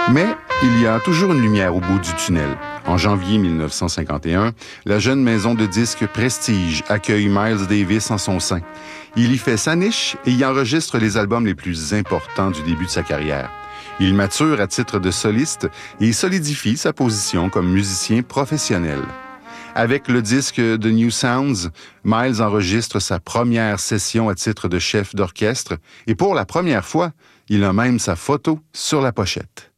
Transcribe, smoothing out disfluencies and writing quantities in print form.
Mais il y a toujours une lumière au bout du tunnel. En janvier 1951, la jeune maison de disques Prestige accueille Miles Davis en son sein. Il y fait sa niche et y enregistre les albums les plus importants du début de sa carrière. Il mature à titre de soliste et solidifie sa position comme musicien professionnel. Avec le disque The New Sounds, Miles enregistre sa première session à titre de chef d'orchestre et pour la première fois, il a même sa photo sur la pochette.